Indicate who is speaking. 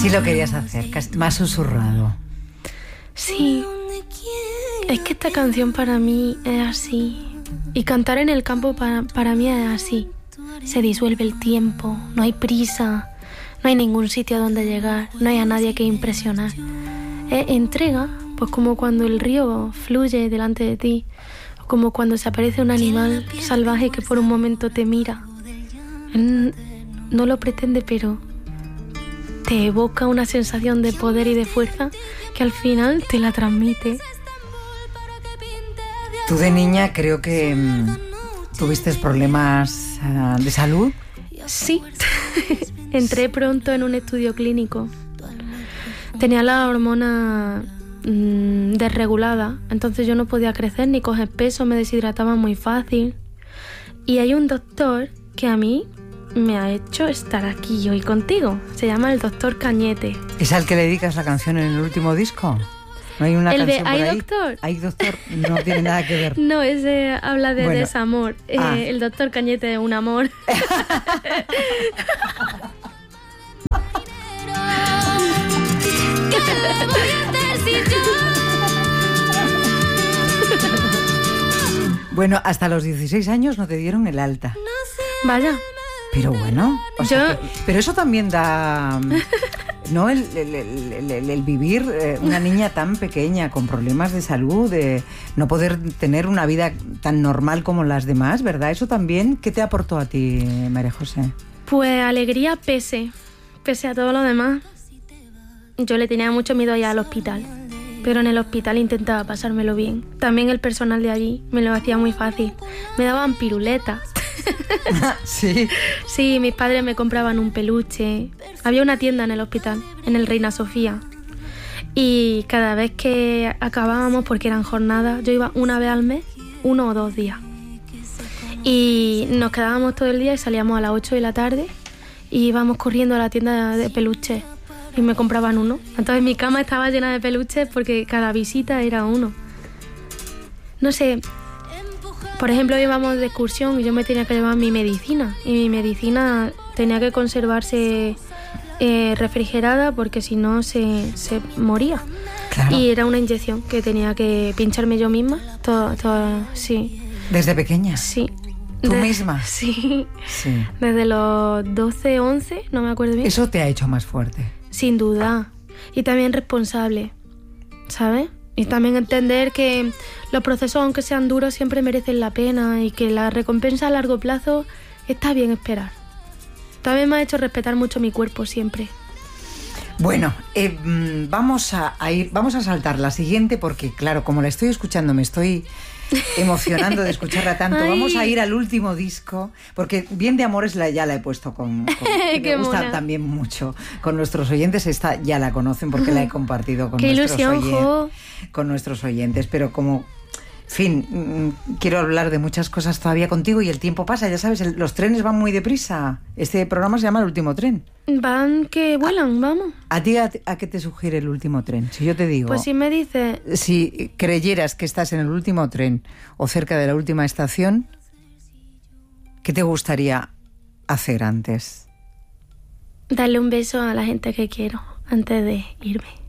Speaker 1: Así lo querías hacer, más susurrado.
Speaker 2: Sí, es que esta canción para mí es así. Y cantar en el campo para mí es así. Se disuelve el tiempo, no hay prisa, no hay ningún sitio a donde llegar, no hay a nadie que impresionar. Es entrega, pues como cuando el río fluye delante de ti, o como cuando se aparece un animal salvaje que por un momento te mira. No lo pretende, pero te evoca una sensación de poder y de fuerza que al final te la transmite.
Speaker 1: Tú de niña creo que tuviste problemas de salud.
Speaker 2: Sí, entré pronto en un estudio clínico. Tenía la hormona desregulada, entonces yo no podía crecer ni coger peso, me deshidrataba muy fácil. Y hay un doctor que a mí me ha hecho estar aquí hoy contigo. Se llama el doctor Cañete.
Speaker 1: ¿Es al que le dedicas la canción en el último disco? ¿No hay una
Speaker 2: el
Speaker 1: canción
Speaker 2: de ¿Hay
Speaker 1: por ahí?
Speaker 2: doctor?
Speaker 1: ¿Hay doctor? No tiene nada que ver.
Speaker 2: No, ese habla de
Speaker 1: Bueno.
Speaker 2: desamor. El doctor Cañete es un amor.
Speaker 1: Bueno, hasta los 16 años no te dieron el alta.
Speaker 2: Vaya.
Speaker 1: Pero bueno, pero eso también da, ¿no? El vivir una niña tan pequeña con problemas de salud, de no poder tener una vida tan normal como las demás, ¿verdad? Eso también, ¿qué te aportó a ti, María José?
Speaker 2: Pues alegría pese a todo lo demás. Yo le tenía mucho miedo allá al hospital, pero en el hospital intentaba pasármelo bien. También el personal de allí me lo hacía muy fácil. Me daban piruletas.
Speaker 1: ¿Sí?
Speaker 2: Sí, mis padres me compraban un peluche. Había una tienda en el hospital, en el Reina Sofía. Y cada vez que acabábamos, porque eran jornadas, yo iba una vez al mes, 1 o 2 días. Y nos quedábamos todo el día y salíamos a las 8 de la tarde y íbamos corriendo a la tienda de peluches y me compraban uno. Entonces mi cama estaba llena de peluches porque cada visita era uno. No sé... Por ejemplo, íbamos de excursión y yo me tenía que llevar mi medicina. Y mi medicina tenía que conservarse refrigerada porque si no se moría.
Speaker 1: Claro.
Speaker 2: Y era una inyección que tenía que pincharme yo misma. Sí.
Speaker 1: ¿Desde pequeña?
Speaker 2: Sí.
Speaker 1: ¿Tú misma?
Speaker 2: Sí.
Speaker 1: Sí.
Speaker 2: Desde los 12, 11, no me acuerdo bien.
Speaker 1: Eso te ha hecho más fuerte.
Speaker 2: Sin duda. Y también responsable, ¿sabes? Y también entender que los procesos, aunque sean duros, siempre merecen la pena y que la recompensa a largo plazo está bien esperar. También me ha hecho respetar mucho mi cuerpo siempre.
Speaker 1: Bueno, vamos a saltar la siguiente porque, claro, como la estoy escuchando, me estoy emocionando de escucharla tanto.
Speaker 2: Ay.
Speaker 1: Vamos a ir al último disco, porque Bien de Amores ya la he puesto que me gusta
Speaker 2: mona.
Speaker 1: también mucho con nuestros oyentes. Esta ya la conocen porque la he compartido con
Speaker 2: Qué ilusión, jo.
Speaker 1: con nuestros oyentes, pero como... En fin, quiero hablar de muchas cosas todavía contigo y el tiempo pasa, ya sabes, los trenes van muy deprisa. Este programa se llama El Último Tren.
Speaker 2: Van que vuelan, vamos.
Speaker 1: ¿A ti a qué te sugiere el último tren? Si yo te digo...
Speaker 2: Pues si me dices...
Speaker 1: Si creyeras que estás en el último tren o cerca de la última estación, ¿qué te gustaría hacer antes?
Speaker 2: Darle un beso a la gente que quiero antes de irme.